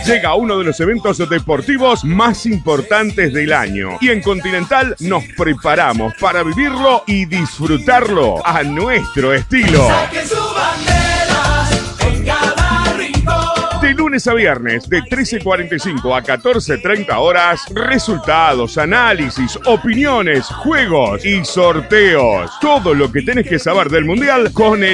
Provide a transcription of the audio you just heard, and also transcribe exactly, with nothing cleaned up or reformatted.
Llega uno de los eventos deportivos más importantes del año. Y en Continental nos preparamos para vivirlo y disfrutarlo a nuestro estilo. De lunes a viernes, de trece cuarenta y cinco a catorce treinta horas, resultados, análisis, opiniones, juegos y sorteos. Todo lo que tenés que saber del Mundial con el